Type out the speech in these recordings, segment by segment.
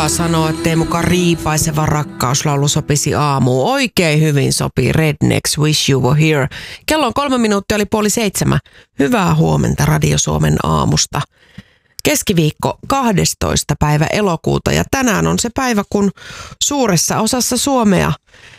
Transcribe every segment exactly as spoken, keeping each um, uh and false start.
Kuka sanoo, ettei mukaan riipaiseva rakkauslaulu sopisi aamuun? Oikein hyvin sopii Rednecks, Wish You Were Here. Kello on kolme minuuttia, oli puoli seitsemän. Hyvää huomenta Radio Suomen aamusta. Keskiviikko kahdestoista päivä elokuuta ja tänään on se päivä, kun suuressa osassa Suomea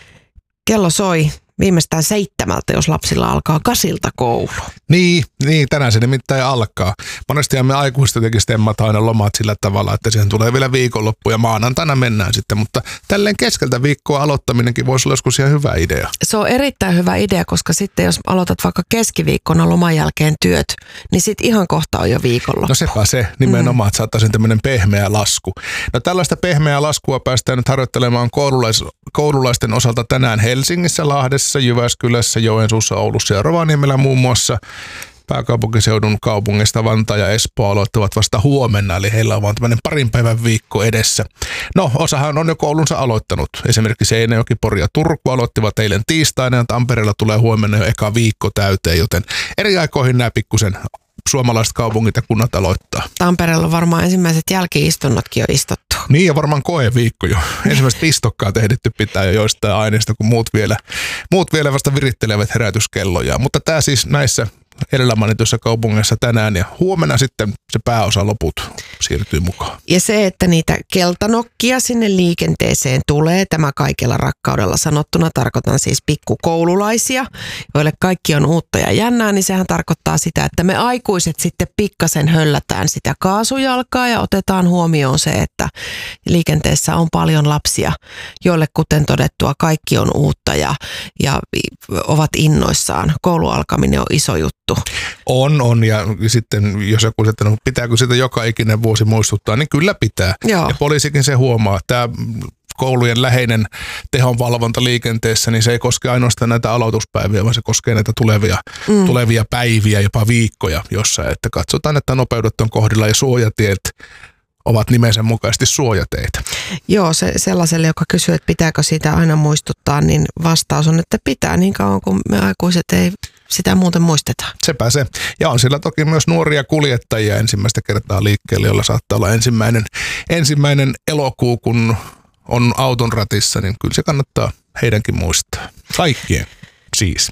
kello soi viimeistään seitsemältä, jos lapsilla alkaa kasilta koulu. Niin, niin, tänään se nimittäin alkaa. Monestihan me aikuiset jotenkin stemmataan aina lomat sillä tavalla, että siihen tulee vielä viikonloppu ja maanantaina mennään sitten, mutta tälleen keskeltä viikkoa aloittaminenkin voisi olla joskus ihan hyvä idea. Se on erittäin hyvä idea, koska sitten jos aloitat vaikka keskiviikkona loman jälkeen työt, niin sitten ihan kohta on jo viikonloppu. No sepä se nimenomaan, että saataisiin tämmöinen pehmeä lasku. No tällaista pehmeää laskua päästään nyt harjoittelemaan koululais, koululaisten osalta tänään Helsingissä, Lahdessa, Jyväskylässä, Joensuussa, Oulussa ja Rovaniemellä muun muassa. Pääkaupunkiseudun kaupungista Vantaa ja Espoo aloittavat vasta huomenna, eli heillä on vaan tämmöinen parin päivän viikko edessä. No, osahan on jo koulunsa aloittanut. Esimerkiksi Seinäjoki, Pori ja Turku aloittivat eilen tiistaina ja Tampereella tulee huomenna jo eka viikko täyteen, joten eri aikoihin nämä pikkusen suomalaiset kaupungit ja kunnat aloittaa. Tampereella on varmaan ensimmäiset jälki-istunnotkin jo istuttu. Niin ja varmaan koeviikko jo. Ensimmäiset pistokkaat ehditty pitää jo joistain aineista, kun muut vielä, muut vielä vasta virittelevät herätyskelloja. Mutta tämä siis näissä edellä mainituissa kaupungeissa tänään ja huomenna sitten se pääosa loput siirtyy mukaan. Ja se, että niitä keltanokkia sinne liikenteeseen tulee, tämä kaikella rakkaudella sanottuna, tarkoitan siis pikkukoululaisia, joille kaikki on uutta ja jännää, niin sehän tarkoittaa sitä, että me aikuiset sitten pikkasen höllätään sitä kaasujalkaa ja otetaan huomioon se, että liikenteessä on paljon lapsia, joille kuten todettua kaikki on uutta ja, ja ovat innoissaan. Koulu alkaminen on iso juttu. On, on ja sitten jos joku sitten, no, pitääkö sitä joka ikinen vuosi muistuttaa, niin kyllä pitää. Joo. Ja poliisikin se huomaa. Tämä koulujen läheinen tehonvalvonta liikenteessä, niin se ei koske ainoastaan näitä aloituspäiviä, vaan se koskee näitä tulevia, mm. tulevia päiviä, jopa viikkoja jossain. Että katsotaan, että nopeudet on kohdilla ja suojatiet ovat nimensä mukaisesti suojateitä. Joo, se, sellaiselle, joka kysyy, että pitääkö siitä aina muistuttaa, niin vastaus on, että pitää niin kauan kuin me aikuiset ei sitä muuten muisteta. Sepä se. Ja on sillä toki myös nuoria kuljettajia ensimmäistä kertaa liikkeelle, jolla saattaa olla ensimmäinen, ensimmäinen elokuu, kun on auton ratissa, niin kyllä se kannattaa heidänkin muistaa. Kaikkien siis.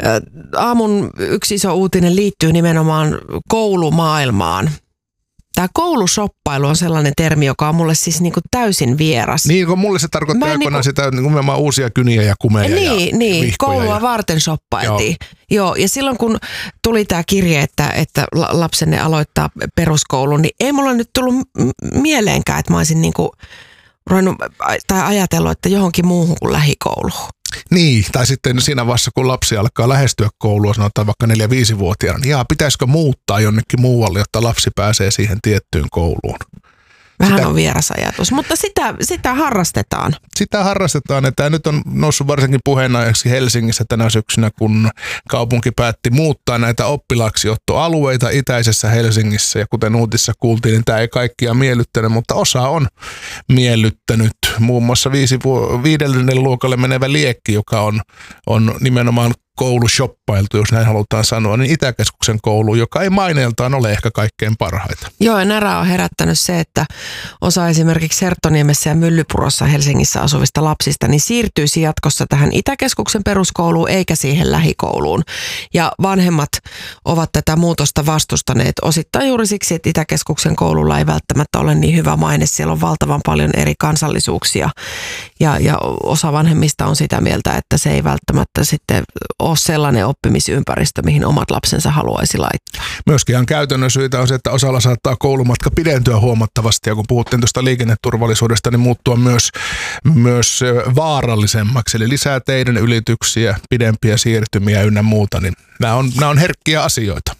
Aamun yksi iso uutinen liittyy nimenomaan koulumaailmaan. Tämä koulusoppailu on sellainen termi, joka on mulle siis niinku täysin vieras. Niin, kun mulle se tarkoittaa aikoinaan niinku sitä nimenomaan uusia kyniä ja kumeja niin, ja Niin, koulua ja varten shoppailtiin. Joo. Joo, ja silloin kun tuli tämä kirje, että, että lapsenne aloittaa peruskoulun, niin ei mulla nyt tullut mieleenkään, että mä olisin niinku ruvennut tai ajatellut, että johonkin muuhun kuin lähikouluun. Niin, tai sitten siinä vaiheessa, kun lapsi alkaa lähestyä koulua, sanotaan vaikka neljä-viisivuotiaana, niin jaa, pitäisikö muuttaa jonnekin muualle, jotta lapsi pääsee siihen tiettyyn kouluun? Vähän sitä, on vieras ajatus, mutta sitä, sitä harrastetaan. Sitä harrastetaan, että tämä nyt on noussut varsinkin puheenaiheeksi Helsingissä tänä syksynä, kun kaupunki päätti muuttaa näitä oppilaaksiottoalueita itäisessä Helsingissä. Ja kuten uutissa kuultiin, niin tämä ei kaikkia miellyttänyt, mutta osa on miellyttänyt. Muun muassa viisi vu- viidelle luokalle menevä Liekki, joka on, on nimenomaan koulushoppailtu, jos näin halutaan sanoa, niin Itäkeskuksen koulu, joka ei maineeltaan ole ehkä kaikkein parhaita. Joo, ja närää on herättänyt se, että osa esimerkiksi Herttoniemessä ja Myllypurossa Helsingissä asuvista lapsista, niin siirtyisi jatkossa tähän Itäkeskuksen peruskouluun eikä siihen lähikouluun. Ja vanhemmat ovat tätä muutosta vastustaneet osittain juuri siksi, että Itäkeskuksen koululla ei välttämättä ole niin hyvä maine. Siellä on valtavan paljon eri kansallisuuksia ja, ja osa vanhemmista on sitä mieltä, että se ei välttämättä sitten ole sellainen oppimisympäristö, mihin omat lapsensa haluaisi laittaa. Myöskin ihan käytännön syitä on se, että osalla saattaa koulumatka pidentyä huomattavasti, ja kun puhuttiin tuosta liikenneturvallisuudesta, niin muuttua myös, myös vaarallisemmaksi, eli lisää teiden ylityksiä, pidempiä siirtymiä ynnä muuta, niin nämä on, nämä on herkkiä asioita.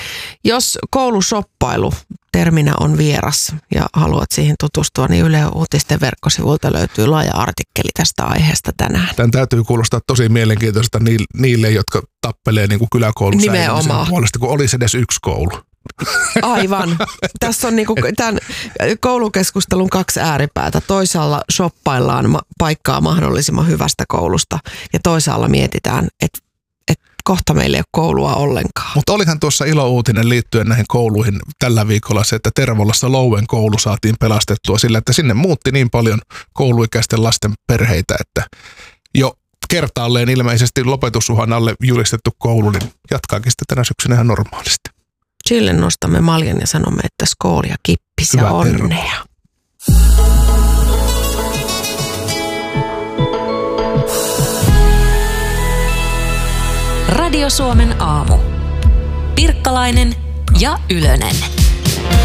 Jos koulusoppailu terminä on vieras ja haluat siihen tutustua, niin Yle Uutisten verkkosivuilta löytyy laaja artikkeli tästä aiheesta tänään. Tämän täytyy kuulostaa tosi mielenkiintoista niille, jotka tappelee niin kuin kyläkoulun säilymisen puolesta, kun olisi edes yksi koulu. Aivan. Tässä on niinku tämän koulukeskustelun kaksi ääripäätä. Toisaalla shoppaillaan paikkaa mahdollisimman hyvästä koulusta ja toisaalla mietitään, että et kohta meillä ei ole koulua ollenkaan. Mutta olihan tuossa ilouutinen liittyen näihin kouluihin tällä viikolla se, että Tervolassa Louen koulu saatiin pelastettua sillä, että sinne muutti niin paljon kouluikäisten lasten perheitä, että jo kertaalleen ilmeisesti lopetusuhan alle julistettu koulu, niin jatkaakin sitten tänä syksynä ihan normaalisti. Sille nostamme maljan ja sanomme, että skool ja kippis ja onnea. Radio Suomen aamu. Pirkkalainen ja Ylönen.